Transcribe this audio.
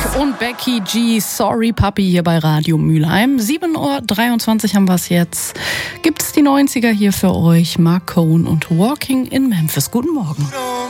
und Becky G, Sorry Puppy hier bei Radio Mülheim. 7:23 Uhr haben wir es jetzt. Gibt's die 90er hier für euch. Mark Cohn und Walking in Memphis. Guten Morgen.